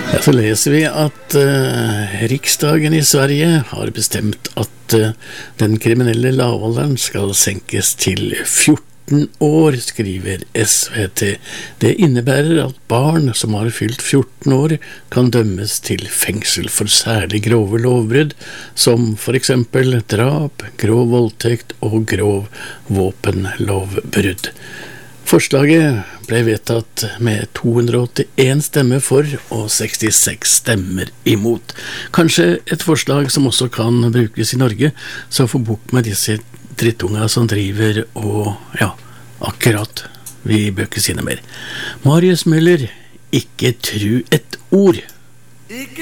Ja, så leser vi at Riksdagen i Sverige har bestemt at den kriminelle lavalderen skal senkes til 14 år, skriver SVT. Det innebærer at barn som har fylt 14 år kan dømmes til fengsel for særlig grove lovbrudd, som for eksempel drap, grov voldtekt og grov våpenlovbrudd. Forslaget ble vedtatt med 281 stemmer for og 66 stemmer imot. Kanskje et forslag som også kan brukes i Norge, så få bukt med disse drittunga som driver og, ja, akkurat, vi bør ikke si noe mer. Marius Müller, ikke tru et ord. Ikke